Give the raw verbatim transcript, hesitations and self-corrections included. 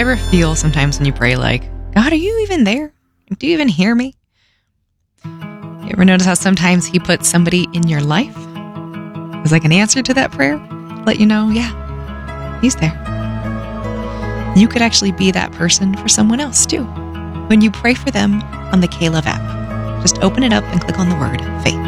ever feel sometimes when you pray like, God, are you even there? Do you even hear me? You ever notice how sometimes he puts somebody in your life as like an answer to that prayer? Let you know, yeah, he's there. You could actually be that person for someone else too. When you pray for them on the K-Love app, just open it up and click on the word faith.